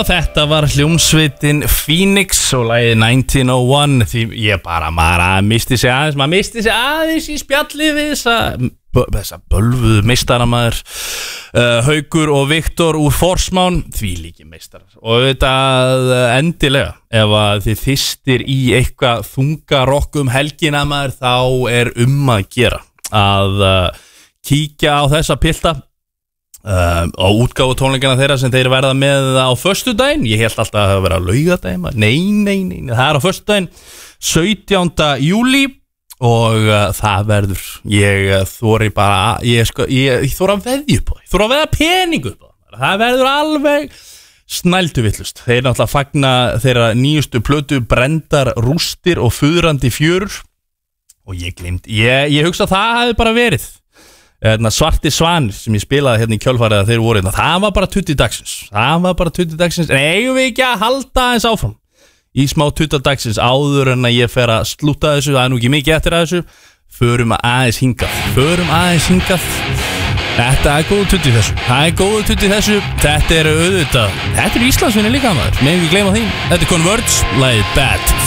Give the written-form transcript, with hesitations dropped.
þetta var hljómsveitin Phoenix og lagið 1901 því maður misti sig aðeins í spjallið við þessa bölvuðu meistaramaður Haukur og Viktor úr Forsmán því líki meistarar og þetta endilega ef að þið þystir í eitthvað þungarokk helgina maður þá að gera að kíkja á þessa pilta á útgáfu tónleikana þeirra sem þeir verða með á föstudaginn ég held alltaf að það vera laugadaginn nei, það á föstudaginn 17. júlí og það verður ég þori að veðja upp á ég þori að veðja pening upp á það verður alveg snældu villust þeir náttúrulega fagna þeirra nýjustu plötu Brendar rústir og fuðrandi fjörur og ég hugsa að það hefði bara verið Svarti Svanir sem ég spilaði hérna í kjölfarið að þeir voru hérna, það var bara 20 dagsins en eigum við ekki að halda eins áfram í smá 20 dagsins áður en að ég fer að slúta þessu það nú ekki mikið eftir að þessu förum aðeins hingað þetta góðu 20 þessu þetta auðvitað þetta Íslandsvinni líka maður megum við gleyma því þetta Converge, lagið Bad